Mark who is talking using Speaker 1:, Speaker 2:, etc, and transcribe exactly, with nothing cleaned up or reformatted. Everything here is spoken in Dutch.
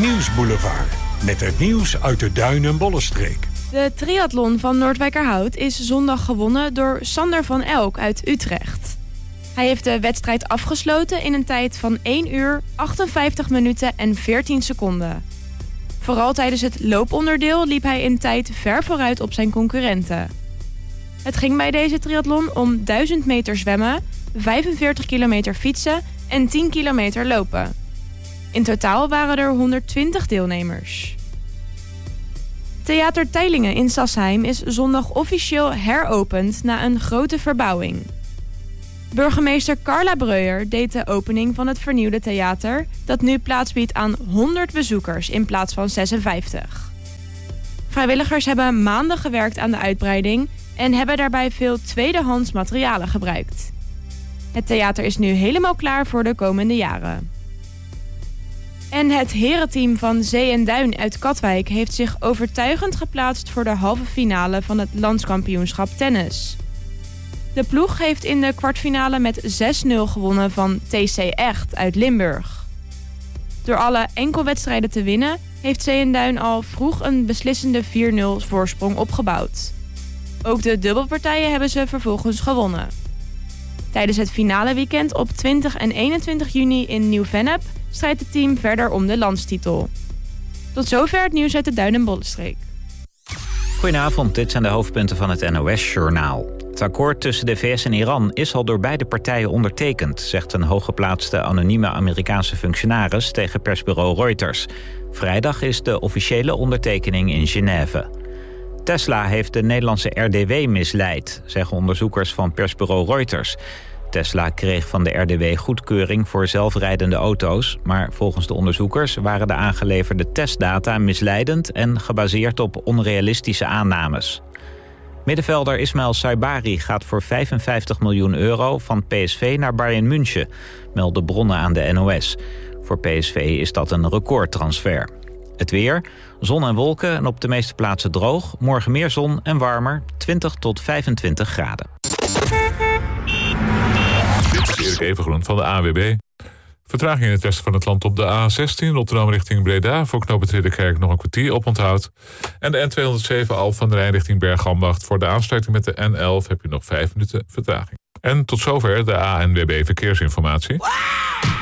Speaker 1: Nieuwsboulevard. Met het nieuws uit de Duin- en Bollenstreek.
Speaker 2: De triathlon van Noordwijkerhout is zondag gewonnen door Sander van Elk uit Utrecht. Hij heeft de wedstrijd afgesloten in een tijd van één uur, achtenvijftig minuten en veertien seconden. Vooral tijdens het looponderdeel liep hij in tijd ver vooruit op zijn concurrenten. Het ging bij deze triathlon om duizend meter zwemmen, vijfenveertig kilometer fietsen en tien kilometer lopen. In totaal waren er honderdtwintig deelnemers. Theater Teylingen in Sassheim is zondag officieel heropend na een grote verbouwing. Burgemeester Carla Breuer deed de opening van het vernieuwde theater, dat nu plaats biedt aan honderd bezoekers in plaats van zesenvijftig. Vrijwilligers hebben maanden gewerkt aan de uitbreiding en hebben daarbij veel tweedehands materialen gebruikt. Het theater is nu helemaal klaar voor de komende jaren. En het herenteam van Zee en Duin uit Katwijk heeft zich overtuigend geplaatst voor de halve finale van het landskampioenschap tennis. De ploeg heeft in de kwartfinale met zes nul gewonnen van T C Echt uit Limburg. Door alle enkelwedstrijden te winnen heeft Zee en Duin al vroeg een beslissende vier nul voorsprong opgebouwd. Ook de dubbelpartijen hebben ze vervolgens gewonnen. Tijdens het finale weekend op twintig en eenentwintig juni in Nieuw-Vennep strijdt het team verder om de landstitel. Tot zover het nieuws uit de Duin- en Bollenstreek.
Speaker 3: Goedenavond, dit zijn de hoofdpunten van het N O S-journaal. Het akkoord tussen de V S en Iran is al door beide partijen ondertekend, zegt een hooggeplaatste anonieme Amerikaanse functionaris tegen persbureau Reuters. Vrijdag is de officiële ondertekening in Genève. Tesla heeft de Nederlandse R D W misleid, zeggen onderzoekers van persbureau Reuters. Tesla kreeg van de R D W goedkeuring voor zelfrijdende auto's, maar volgens de onderzoekers waren de aangeleverde testdata misleidend en gebaseerd op onrealistische aannames. Middenvelder Ismail Saibari gaat voor vijfenvijftig miljoen euro van P S V naar Bayern München, melden bronnen aan de N O S. Voor P S V is dat een recordtransfer. Het weer, zon en wolken en op de meeste plaatsen droog. Morgen meer zon en warmer, twintig tot vijfentwintig graden.
Speaker 4: Dit is Erik Evengroen van de A W B. Vertraging in het westen van het land op de A zestien, Rotterdam richting Breda. Voor knooppunt Ridderkerk nog een kwartier oponthoud. En de N tweehonderdzeven Alphen van de Rijn richting Bergambacht. Voor de aansluiting met de N elf heb je nog vijf minuten vertraging. En tot zover de A N W B verkeersinformatie.